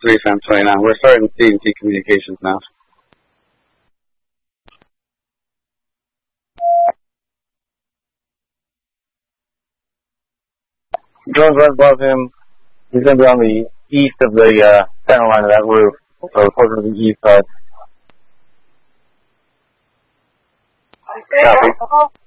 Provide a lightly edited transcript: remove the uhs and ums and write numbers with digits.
3 Fam 29. We're starting C&T communications now. Drone's right above him. He's going to be on the east of the center line of that roof, so closer to the east side. Copy.